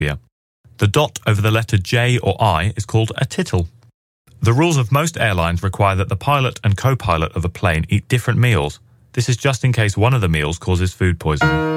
Yeah. The dot over the letter J or I is called a tittle. The rules of most airlines require that the pilot and co-pilot of a plane eat different meals. This is just in case one of the meals causes food poisoning.